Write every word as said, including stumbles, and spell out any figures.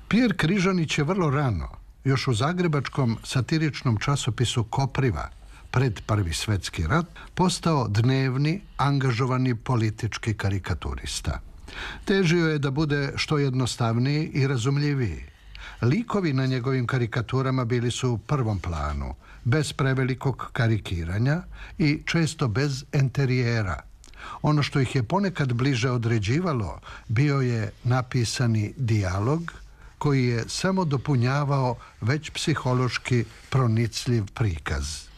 Pjer Križanić je vrlo rano, još u zagrebačkom satiričnom časopisu Kopriva, pred Prvi svjetski rat, postao dnevni, angažovani politički karikaturista. Težio je da bude što jednostavniji i razumljiviji. Likovi na njegovim karikaturama bili su u prvom planu, bez prevelikog karikiranja i često bez enterijera. Ono što ih je ponekad bliže određivalo bio je napisani dijalog koji je samo dopunjavao već psihološki pronicljiv prikaz.